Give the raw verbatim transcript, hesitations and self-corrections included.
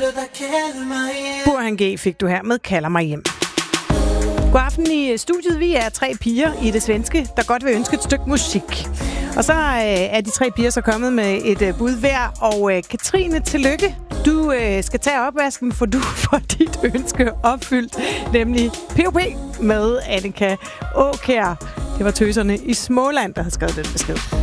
Burhan G fik du her med Kalder mig hjem. God aften i studiet. Vi er tre piger i det svenske, der godt vil ønske et stykke musik. Og så øh, er de tre piger så kommet med et øh, bud hver. Og øh, Katrine, tillykke. Du øh, skal tage opvasken, for du får dit ønske opfyldt. Nemlig P O P med Annika Aakjær. Det var tøserne i Småland, der havde skrevet den besked.